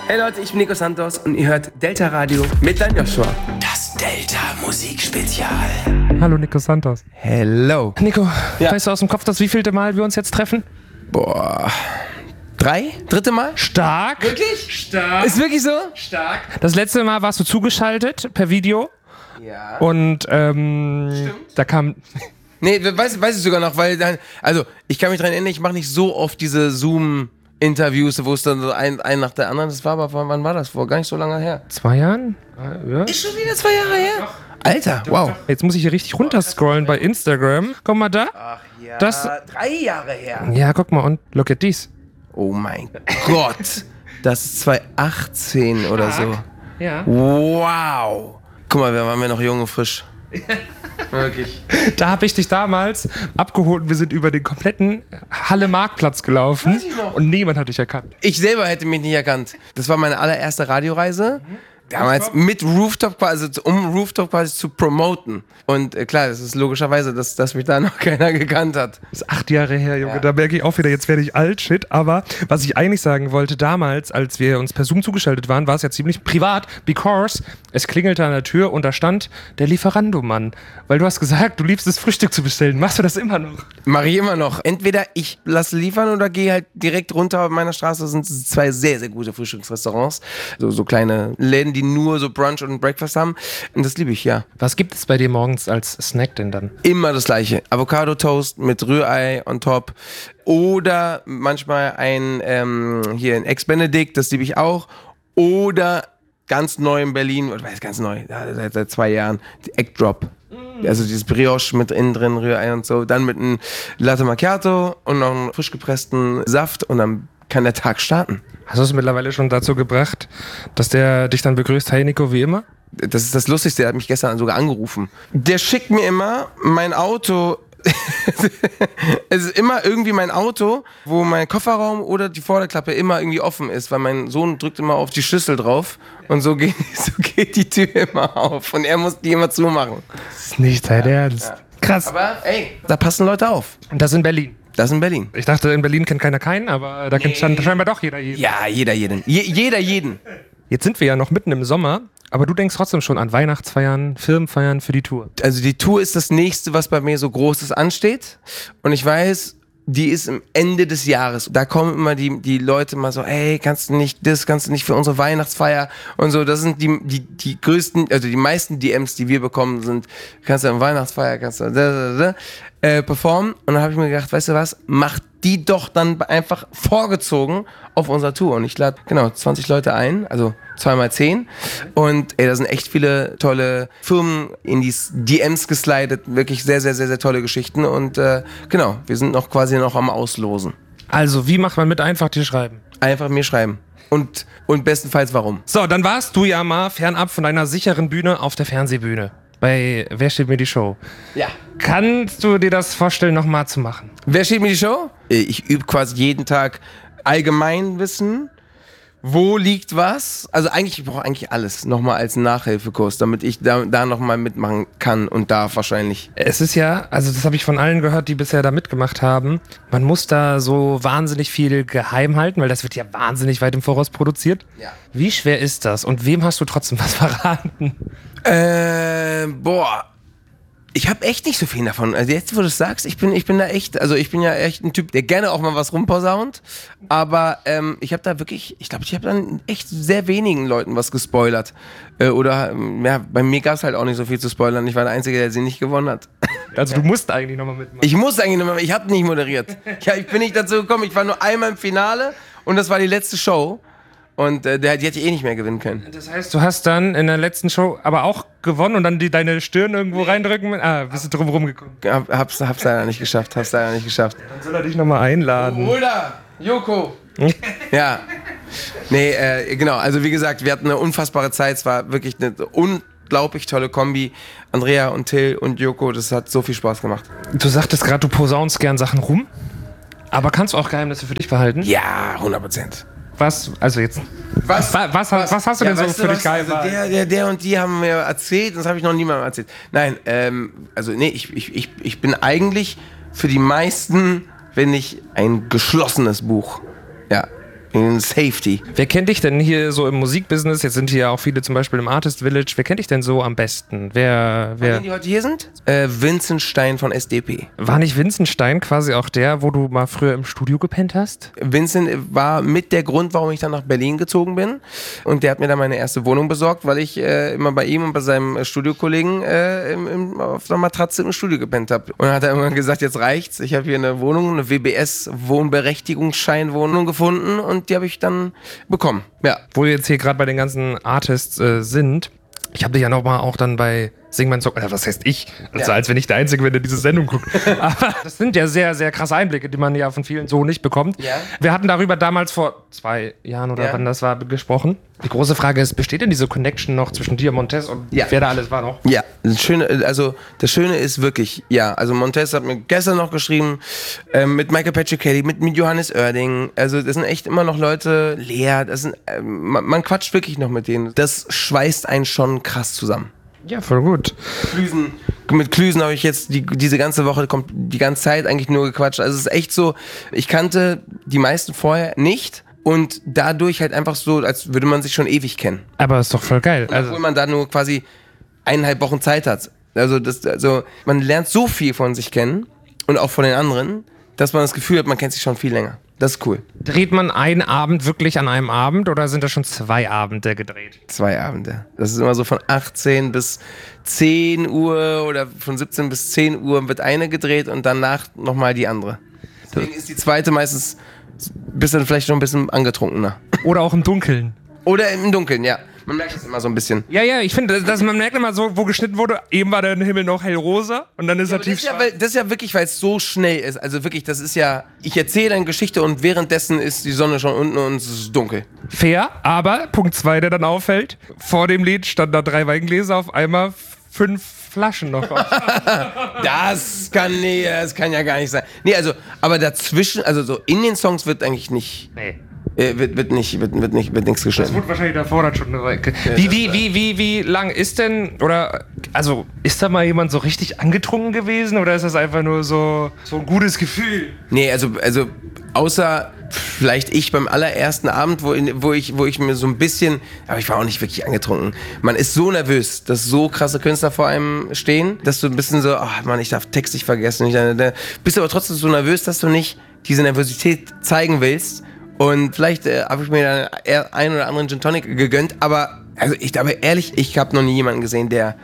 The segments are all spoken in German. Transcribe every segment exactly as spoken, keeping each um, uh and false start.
Hey Leute, ich bin Nico Santos und ihr hört Delta Radio mit Dan Joshua. Das Delta Musikspezial. Hallo Nico Santos. Hello. Nico, Ja. weißt du aus dem Kopf, das wievielte Mal wir uns jetzt treffen? Boah. Drei? Dritte Mal? Stark. Wirklich? Stark. Ist wirklich so? Stark. Das letzte Mal warst du zugeschaltet per Video Ja. und ähm, Stimmt. da kam... Nee, weiß, weiß ich sogar noch, weil dann, also ich kann mich dran erinnern, ich mache nicht so oft diese Zoom-Interviews, wo es dann so ein, ein nach der anderen, das war aber, wann war das? Vor gar nicht so lange her. Zwei Jahren? Ja. Ist schon wieder zwei Jahre her? Alter, wow. Jetzt muss ich hier richtig runterscrollen bei Instagram. Guck mal da. Ach ja, Das- drei Jahre her. Ja, guck mal und look at this. Oh mein Gott. Das ist zwanzig achtzehn oder so. Ja. Wow. Guck mal, wir waren ja noch jung und frisch. Wirklich. Da habe ich dich damals abgeholt und wir sind über den kompletten Halle-Marktplatz gelaufen Weiß ich noch. und niemand hat dich erkannt. Ich selber hätte mich nicht erkannt. Das war meine allererste Radioreise. Damals mit Rooftop quasi, um Rooftop quasi zu promoten. Und äh, klar, das ist logischerweise, dass, dass mich da noch keiner gekannt hat. Das ist acht Jahre her, Junge. Ja. Da merke ich auch wieder, jetzt werde ich alt, shit. Aber was ich eigentlich sagen wollte, damals, als wir uns per Zoom zugeschaltet waren, war es ja ziemlich privat, because es klingelte an der Tür und da stand der Lieferando-Mann. Weil du hast gesagt, du liebst es, Frühstück zu bestellen. Machst du das immer noch? Mache ich immer noch. Entweder ich lasse liefern oder gehe halt direkt runter auf meiner Straße. Das sind zwei sehr, sehr gute Frühstücksrestaurants. So, so kleine Läden, die nur so Brunch und Breakfast haben. Und das liebe ich, ja. Was gibt es bei dir morgens als Snack denn dann? Immer das gleiche. Avocado-Toast mit Rührei on top. Oder manchmal ein, ähm, hier ein Ex-Benedict, das liebe ich auch. Oder ganz neu in Berlin, oder weiß ganz neu, ja, seit, seit zwei Jahren, die Egg Drop. Also dieses Brioche mit innen drin, Rührei und so. Dann mit einem Latte Macchiato und noch einen frisch gepressten Saft und dann kann der Tag starten. Hast du es mittlerweile schon dazu gebracht, dass der dich dann begrüßt, hey Nico, wie immer? Das ist das Lustigste, der hat mich gestern sogar angerufen. Der schickt mir immer mein Auto. Es ist immer irgendwie mein Auto, wo mein Kofferraum oder die Vorderklappe immer irgendwie offen ist, weil mein Sohn drückt immer auf die Schlüssel drauf und so geht, so geht die Tür immer auf und er muss die immer zumachen. Das ist nicht dein Ernst. ja. Krass. Aber ey, da passen Leute auf. Und das in Berlin. Das in Berlin. Ich dachte, in Berlin kennt keiner keinen, aber da kennt nee. scheinbar doch jeder jeden. Ja, jeder jeden. Je, jeder jeden. Jetzt sind wir ja noch mitten im Sommer, aber du denkst trotzdem schon an Weihnachtsfeiern, Firmenfeiern für die Tour. Also die Tour ist das nächste, was bei mir so Großes ansteht. Und ich weiß, die ist am Ende des Jahres. Da kommen immer die, die Leute mal so, ey, kannst du nicht das, kannst du nicht für unsere Weihnachtsfeier und so. Das sind die, die, die größten, also die meisten D Ms, die wir bekommen, sind, kannst du an Weihnachtsfeier, kannst du da, da, da, äh, performen. Und dann habe ich mir gedacht, weißt du was, mach die doch dann einfach vorgezogen auf unserer Tour. Und ich lade, genau, zwanzig Leute ein, also zweimal zehn. Und ey, da sind echt viele tolle Firmen in die D Ms geslidet. Wirklich sehr, sehr, sehr, sehr tolle Geschichten. Und äh, genau, wir sind noch quasi noch am Auslosen. Also, wie macht man mit? Einfach dir schreiben. Einfach mir schreiben. Und, und bestenfalls warum. So, dann warst du ja mal fernab von deiner sicheren Bühne auf der Fernsehbühne. Bei Wer steht mir die Show? Ja. Kannst du dir das vorstellen, nochmal zu machen? Wer steht mir die Show? Ich übe quasi jeden Tag Allgemeinwissen. Wo liegt was? Also eigentlich, ich brauche eigentlich alles nochmal als Nachhilfekurs, damit ich da, da nochmal mitmachen kann und darf wahrscheinlich. Es ist ja, also das habe ich von allen gehört, die bisher da mitgemacht haben, man muss da so wahnsinnig viel geheim halten, weil das wird ja wahnsinnig weit im Voraus produziert. Ja. Wie schwer ist das und wem hast du trotzdem was verraten? Äh, boah. Ich habe echt nicht so viel davon. Also jetzt, wo du es sagst, ich bin, ich bin da echt, also ich bin ja echt ein Typ, der gerne auch mal was rumposaunt. Aber ähm, ich habe da wirklich, ich glaube, ich habe dann echt sehr wenigen Leuten was gespoilert. Äh, oder, ja, bei mir gab es halt auch nicht so viel zu spoilern. Ich war der Einzige, der sie nicht gewonnen hat. Also du musst eigentlich nochmal mitmachen. Ich musste eigentlich nochmal, ich habe nicht moderiert. Ja, ich bin nicht dazu gekommen, ich war nur einmal im Finale und das war die letzte Show. Und äh, der, die hätte ich eh nicht mehr gewinnen können. Das heißt, du hast dann in der letzten Show aber auch gewonnen und dann die, deine Stirn irgendwo reindrücken? Ah, bist du drum rumgekommen? Hab, hab's, hab's leider nicht geschafft, hab's leider nicht geschafft. Dann soll er dich nochmal einladen. Oder Joko. Ja. Nee, äh, genau, also wie gesagt, wir hatten eine unfassbare Zeit, es war wirklich eine unglaublich tolle Kombi. Andrea und Till und Joko, das hat so viel Spaß gemacht. Du sagtest gerade, du posaunst gern Sachen rum, aber kannst du auch Geheimnisse für dich behalten? Ja, hundert Prozent. Was, also jetzt, Was, was, was, was, was hast du ja, denn so weißt für du dich geheim? Also der, der, der und die haben mir erzählt, das habe ich noch niemandem erzählt. Nein, ähm, also nee, ich, ich, ich, ich bin eigentlich für die meisten, wenn ich ein geschlossenes Buch. Ja, wegen Safety. Wer kennt dich denn hier so im Musikbusiness? Jetzt sind hier ja auch viele zum Beispiel im Artist Village. Wer kennt dich denn so am besten? Wer, wer? Die heute hier sind? Äh, Vincent Stein von S D P. War nicht Vincent Stein quasi auch der, wo du mal früher im Studio gepennt hast? Vincent war mit der Grund, warum ich dann nach Berlin gezogen bin. Und der hat mir dann meine erste Wohnung besorgt, weil ich äh, immer bei ihm und bei seinem Studiokollegen äh, im, im, auf der Matratze im Studio gepennt habe. Und dann hat er irgendwann gesagt, jetzt reicht's. Ich habe hier eine Wohnung, eine W B S-Wohnberechtigungsscheinwohnung gefunden und die habe ich dann bekommen. Ja. Wo wir jetzt hier gerade bei den ganzen Artists äh, sind, ich habe dich ja nochmal auch dann bei Sing mein Song, äh, was heißt ich? Also Ja. als wenn ich der Einzige bin, der diese Sendung guckt. Aber das sind ja sehr, sehr krasse Einblicke, die man ja von vielen so nicht bekommt. Ja. Wir hatten darüber damals vor zwei Jahren oder Ja. wann das war, gesprochen. Die große Frage ist, besteht denn diese Connection noch zwischen dir, Montez und Ja. wer da alles war noch? Ja, das Schöne, also das Schöne ist wirklich, ja, also Montez hat mir gestern noch geschrieben, ähm, mit Michael Patrick Kelly, mit, mit Johannes Oerding, also das sind echt immer noch Leute, Lea, das sind, ähm, man, man quatscht wirklich noch mit denen. Das schweißt einen schon krass zusammen. Ja, voll gut. Klüsen, mit Klüsen habe ich jetzt die, diese ganze Woche, kommt die ganze Zeit eigentlich nur gequatscht. Also es ist echt so, ich kannte die meisten vorher nicht und dadurch halt einfach so, als würde man sich schon ewig kennen. Aber ist doch voll geil. Obwohl Also, man da nur quasi eineinhalb Wochen Zeit hat. Also, das, also man lernt so viel von sich kennen und auch von den anderen, dass man das Gefühl hat, man kennt sich schon viel länger. Das ist cool. dreht man einen Abend wirklich an einem Abend oder sind das schon zwei Abende gedreht? Zwei Abende. Das ist immer so von achtzehn bis zehn Uhr oder von siebzehn bis zehn Uhr wird eine gedreht und danach nochmal die andere. Deswegen ist die zweite meistens ein bisschen, vielleicht noch ein bisschen angetrunkener. Oder auch im Dunkeln? Oder im Dunkeln, ja. Man merkt es immer so ein bisschen. Ja, ja, ich finde, dass man merkt immer so, wo geschnitten wurde, eben war der Himmel noch hellrosa und dann ist er Aber das, tief ist ja, weil, das ist ja wirklich, weil es so schnell ist. Also wirklich, das ist ja, ich erzähle eine Geschichte und währenddessen ist die Sonne schon unten und es ist dunkel. fair, aber Punkt zwei, der dann auffällt, vor dem Lied standen da drei Weingläser, auf einmal fünf Flaschen noch. Das kann, nee, das kann ja gar nicht sein. Nee, also, aber dazwischen, also so in den Songs wird eigentlich nicht, Nee. äh, wird, wird nicht, wird, wird nicht, wird nichts Das geschnitten. wurde wahrscheinlich davor dann schon eine Weile. Wie, wie, wie, wie, wie lang ist denn, oder, also, ist da mal jemand so richtig angetrunken gewesen oder ist das einfach nur so, so ein gutes Gefühl? Nee, also, also, außer vielleicht ich beim allerersten Abend, wo, in, wo, ich, wo ich mir so ein bisschen, aber ich war auch nicht wirklich angetrunken. Man ist so nervös, dass so krasse Künstler vor einem stehen, dass du ein bisschen so, ach Mann, ich darf Text nicht vergessen. Ich, da, bist aber trotzdem so nervös, dass du nicht diese Nervosität zeigen willst. Und vielleicht äh, habe ich mir dann eher einen oder anderen Gin Tonic gegönnt, aber also ich, aber ehrlich, ich habe noch nie jemanden gesehen, der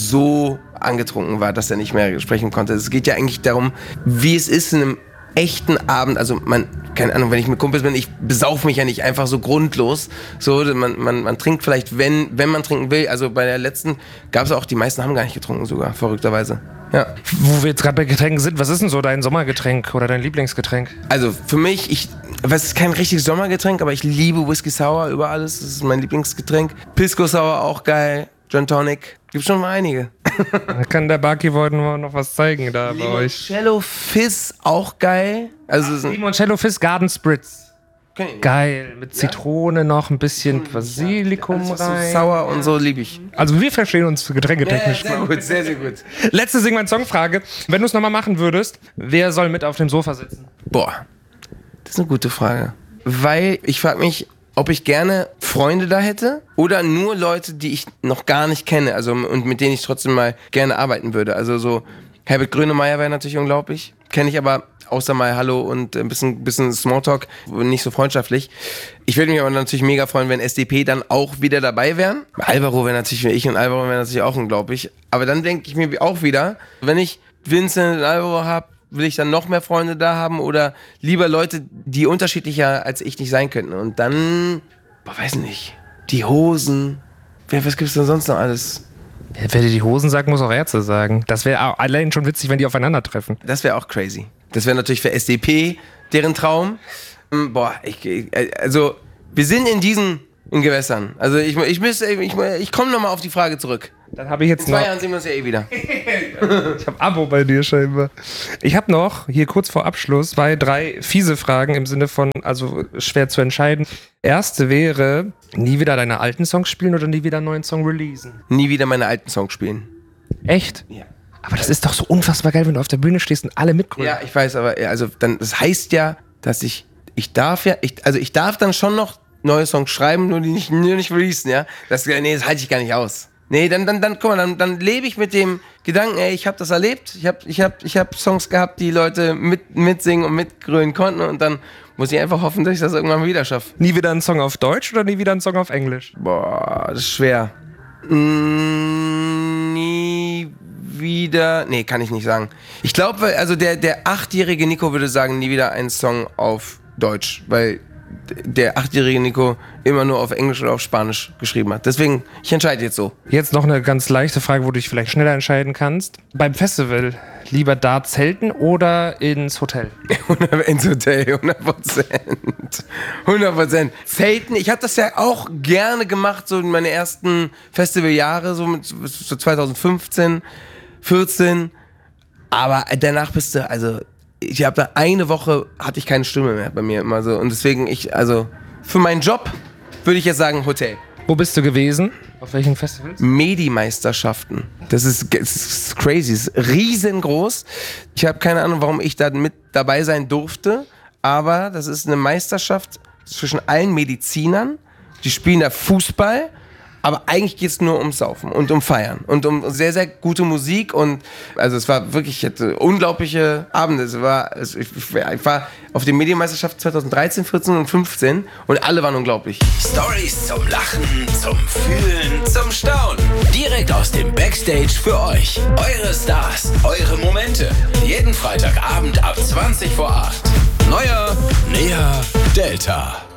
so angetrunken war, dass er nicht mehr sprechen konnte. Es geht ja eigentlich darum, wie es ist in einem echten Abend, also man, keine Ahnung, wenn ich mit Kumpels bin, ich besauf mich ja nicht einfach so grundlos. So, man, man, man trinkt vielleicht, wenn, wenn man trinken will. Also bei der letzten gab es auch, die meisten haben gar nicht getrunken sogar, verrückterweise. Ja. Wo wir jetzt gerade bei Getränken sind, was ist denn so dein Sommergetränk oder dein Lieblingsgetränk? Also für mich, ich, was ist kein richtiges Sommergetränk, aber ich liebe Whisky Sour über alles. Das ist mein Lieblingsgetränk. Pisco Sour auch geil. Gin Tonic. Gibt schon mal einige. Da kann der Barkeep heute noch was zeigen da bei euch. Limoncello Fizz auch geil. Also es ist ein, Limoncello Fizz Garden Spritz. okay. Geil, mit Zitrone noch, ein bisschen Basilikum Alles, was so rein. sauer und so liebe ich. Also wir verstehen uns getränketechnisch. sehr gut, sehr, sehr gut. Letzte Sing mein Song-Frage. Wenn du es nochmal machen würdest, wer soll mit auf dem Sofa sitzen? Boah, das ist eine gute Frage. Weil ich frage mich, ob ich gerne Freunde da hätte oder nur Leute, die ich noch gar nicht kenne, also und mit denen ich trotzdem mal gerne arbeiten würde. Also so Herbert Grönemeyer wäre natürlich unglaublich. Kenne ich aber außer mal Hallo und ein bisschen, bisschen Smalltalk, nicht so freundschaftlich. Ich würde mich aber natürlich mega freuen, wenn S D P dann auch wieder dabei wären. Alvaro wäre natürlich, ich und Alvaro wäre natürlich auch unglaublich. Aber dann denke ich mir auch wieder, wenn ich Vincent und Alvaro habe, will ich dann noch mehr Freunde da haben oder lieber Leute, die unterschiedlicher als ich nicht sein könnten. Und dann, boah, weiß nicht, die Hosen, wer, was gibt's denn sonst noch alles? Wer dir die Hosen sagt, muss auch Ärzte sagen. Das wäre allein schon witzig, wenn die aufeinandertreffen. Das wäre auch crazy. Das wäre natürlich für S D P deren Traum. Ähm, Boah, ich, ich, also wir sind in diesen in Gewässern. Also ich, ich, ich, ich, ich komme nochmal auf die Frage zurück. Dann habe ich jetzt In zwei noch... Jahren sehen wir uns ja eh wieder. Ich habe Abo bei dir scheinbar. Ich habe noch, hier kurz vor Abschluss, zwei, drei fiese Fragen im Sinne von, also schwer zu entscheiden. Erste wäre, nie wieder deine alten Songs spielen oder nie wieder einen neuen Song releasen? Nie wieder meine alten Songs spielen. Echt? Ja. Aber das ist doch so unfassbar geil, wenn du auf der Bühne stehst und alle mitgrölen. Ja, ich weiß, aber also dann, das heißt ja, dass ich ich darf ja, ich, also ich darf dann schon noch neue Songs schreiben, nur die nicht, nur nicht releasen, ja. Das, nee, das halte ich gar nicht aus. Nee, dann, dann, dann, guck mal, dann, dann lebe ich mit dem Gedanken, ey, ich habe das erlebt, ich habe ich hab, ich hab Songs gehabt, die Leute mit, mitsingen und mitgrölen konnten und dann muss ich einfach hoffen, dass ich das irgendwann wieder schaffe. Nie wieder ein Song auf Deutsch oder nie wieder ein Song auf Englisch? Boah, das ist schwer. Mm, nie wieder, nee, kann ich nicht sagen. Ich glaube, also der, der achtjährige Nico würde sagen, nie wieder einen Song auf Deutsch, weil der achtjährige Nico immer nur auf Englisch oder auf Spanisch geschrieben hat. Deswegen, ich entscheide jetzt so. Jetzt noch eine ganz leichte Frage, wo du dich vielleicht schneller entscheiden kannst. Beim Festival lieber da zelten oder ins Hotel? Ins Hotel, hundert Prozent. hundert Prozent. Zelten, ich habe das ja auch gerne gemacht, so in meine ersten Festivaljahre, so, mit, so zwanzig fünfzehn, vierzehn. Aber danach bist du, also ich habe da eine Woche, hatte ich keine Stimme mehr bei mir immer so. Und deswegen, ich, also für meinen Job würde ich jetzt sagen Hotel. Wo bist du gewesen? Auf welchen Festivals? Medi-Meisterschaften. Das ist, das ist crazy, das ist riesengroß. Ich habe keine Ahnung, warum ich da mit dabei sein durfte, aber das ist eine Meisterschaft zwischen allen Medizinern. Die spielen da Fußball, aber eigentlich geht es nur ums Saufen und um Feiern und um sehr, sehr gute Musik. Und also es war wirklich hatte unglaubliche Abende. Es war, es, ich, ich war auf den Medienmeisterschaften zwanzig dreizehn, vierzehn und fünfzehn und alle waren unglaublich. Stories zum Lachen, zum Fühlen, zum Staunen. Direkt aus dem Backstage für euch. Eure Stars, eure Momente. Jeden Freitagabend ab zwanzig vor acht. Neuer, näher, Delta.